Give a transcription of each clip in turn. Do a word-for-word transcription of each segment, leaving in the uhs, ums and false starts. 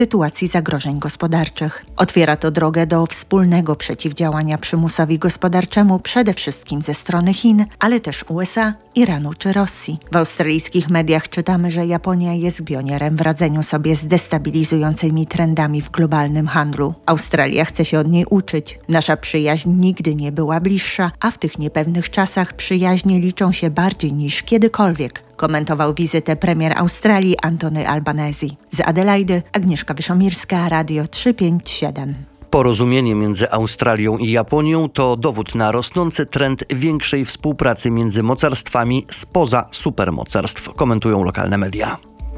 sytuacji zagrożeń gospodarczych. Otwiera to drogę do wspólnego przeciwdziałania przymusowi gospodarczemu przede wszystkim ze strony Chin, ale też U S A, Iranu czy Rosji. W australijskich mediach czytamy, że Japonia jest pionierem w radzeniu sobie z destabilizującymi trendami w globalnym handlu. Australia chce się od niej uczyć. Nasza przyjaźń nigdy nie była bliższa, a w tych niepewnych czasach przyjaźnie liczą się bardziej niż kiedykolwiek, komentował wizytę premier Australii Anthony Albanese. Z Adelaidy Agnieszka Wyszomirska, Radio trzysta pięćdziesiąt siedem. Porozumienie między Australią i Japonią to dowód na rosnący trend większej współpracy między mocarstwami spoza supermocarstw, komentują lokalne media.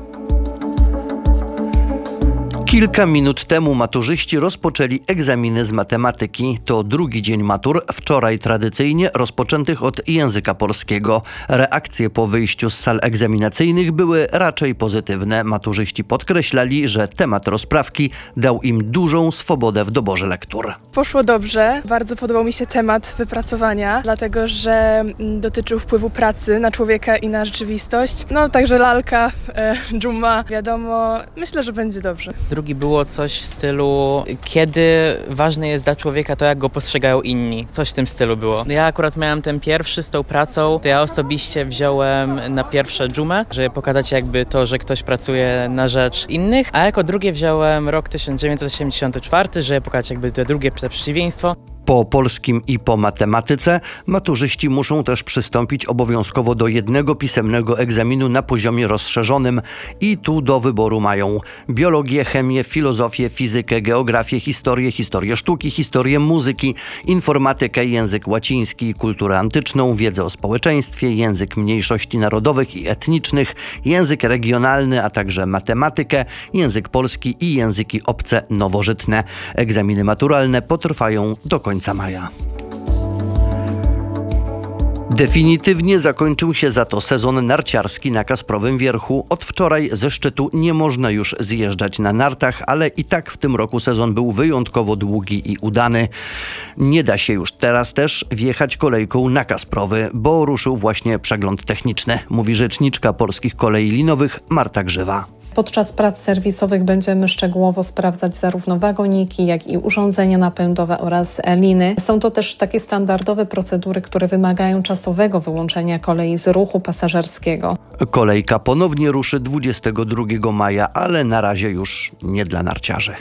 Kilka minut temu maturzyści rozpoczęli egzaminy z matematyki. To drugi dzień matur, wczoraj tradycyjnie rozpoczętych od języka polskiego. Reakcje po wyjściu z sal egzaminacyjnych były raczej pozytywne. Maturzyści podkreślali, że temat rozprawki dał im dużą swobodę w doborze lektur. Poszło dobrze. Bardzo podobał mi się temat wypracowania, dlatego że dotyczył wpływu pracy na człowieka i na rzeczywistość. No także lalka, e, dżuma, wiadomo. Myślę, że będzie dobrze. Drugi było coś w stylu, kiedy ważne jest dla człowieka to, jak go postrzegają inni. Coś w tym stylu było. Ja akurat miałem ten pierwszy z tą pracą, to ja osobiście wziąłem na pierwsze dżumę, żeby pokazać jakby to, że ktoś pracuje na rzecz innych, a jako drugie wziąłem rok tysiąc dziewięćset osiemdziesiąty czwarty, żeby pokazać jakby to drugie przeciwieństwo. Po polskim i po matematyce maturzyści muszą też przystąpić obowiązkowo do jednego pisemnego egzaminu na poziomie rozszerzonym i tu do wyboru mają biologię, chemię, filozofię, fizykę, geografię, historię, historię sztuki, historię muzyki, informatykę, język łaciński, kulturę antyczną, wiedzę o społeczeństwie, język mniejszości narodowych i etnicznych, język regionalny, a także matematykę, język polski i języki obce nowożytne. Egzaminy maturalne potrwają do końca końca maja. Definitywnie zakończył się za to sezon narciarski na Kasprowym Wierchu. Od wczoraj ze szczytu nie można już zjeżdżać na nartach, ale i tak w tym roku sezon był wyjątkowo długi i udany. Nie da się już teraz też wjechać kolejką na Kasprowy, bo ruszył właśnie przegląd techniczny, mówi rzeczniczka Polskich Kolei Linowych Marta Grzywa. Podczas prac serwisowych będziemy szczegółowo sprawdzać zarówno wagoniki, jak i urządzenia napędowe oraz liny. Są to też takie standardowe procedury, które wymagają czasowego wyłączenia kolei z ruchu pasażerskiego. Kolejka ponownie ruszy dwudziestego drugiego maja, ale na razie już nie dla narciarzy.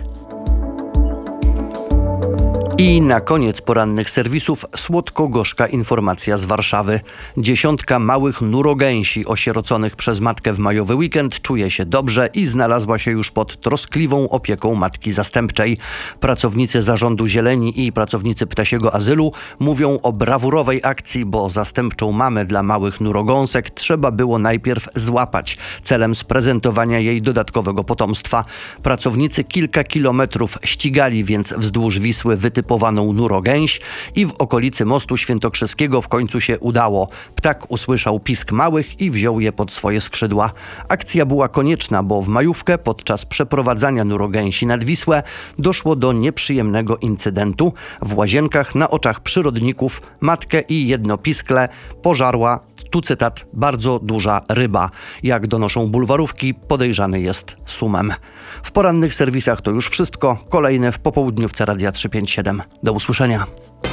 I na koniec porannych serwisów słodko-gorzka informacja z Warszawy. Dziesiątka małych nurogęsi osieroconych przez matkę w majowy weekend czuje się dobrze i znalazła się już pod troskliwą opieką matki zastępczej. Pracownicy Zarządu Zieleni i pracownicy Ptasiego Azylu mówią o brawurowej akcji, bo zastępczą mamę dla małych nurogąsek trzeba było najpierw złapać celem sprezentowania jej dodatkowego potomstwa. Pracownicy kilka kilometrów ścigali więc wzdłuż Wisły wytypowaną nurogęś i w okolicy Mostu Świętokrzyskiego w końcu się udało. Ptak usłyszał pisk małych i wziął je pod swoje skrzydła. Akcja była konieczna, bo w majówkę podczas przeprowadzania nurogęsi nad Wisłę doszło do nieprzyjemnego incydentu. W łazienkach na oczach przyrodników matkę i jedno piskle pożarła, tu cytat, bardzo duża ryba. Jak donoszą bulwarówki, podejrzany jest sumem. W porannych serwisach to już wszystko. Kolejne w popołudniówce Radia trzysta pięćdziesiąt siedem. Do usłyszenia.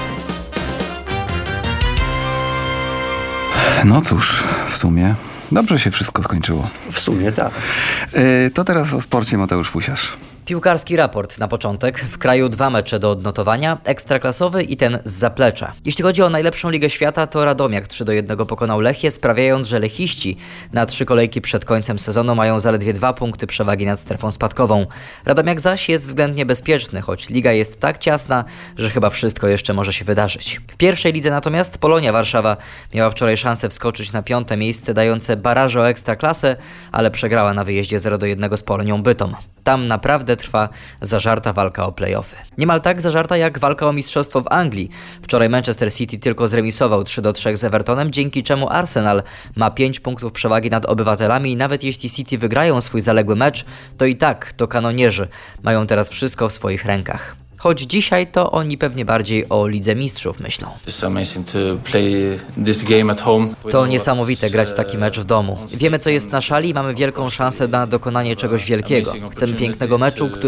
No cóż, w sumie dobrze się wszystko skończyło. W sumie tak. Yy, to teraz o sporcie Mateusz Fusiarz. Piłkarski raport na początek. W kraju dwa mecze do odnotowania, ekstraklasowy i ten z zaplecza. Jeśli chodzi o najlepszą ligę świata, to Radomiak trzy do jednego pokonał Lechię, sprawiając, że lechiści na trzy kolejki przed końcem sezonu mają zaledwie dwa punkty przewagi nad strefą spadkową. Radomiak zaś jest względnie bezpieczny, choć liga jest tak ciasna, że chyba wszystko jeszcze może się wydarzyć. W pierwszej lidze natomiast Polonia Warszawa miała wczoraj szansę wskoczyć na piąte miejsce, dające baraże o ekstraklasę, ale przegrała na wyjeździe zero do jednego z Polonią Bytom. Tam naprawdę trwa zażarta walka o play-offy. Niemal tak zażarta jak walka o mistrzostwo w Anglii. Wczoraj Manchester City tylko zremisował trzy do trzech z Evertonem, dzięki czemu Arsenal ma pięć punktów przewagi nad obywatelami i nawet jeśli City wygrają swój zaległy mecz, to i tak to kanonierzy mają teraz wszystko w swoich rękach. choć dzisiaj to oni pewnie bardziej o Lidze Mistrzów myślą. To niesamowite grać taki mecz w domu. Wiemy, co jest na szali i mamy wielką szansę na dokonanie czegoś wielkiego. Chcemy pięknego meczu, który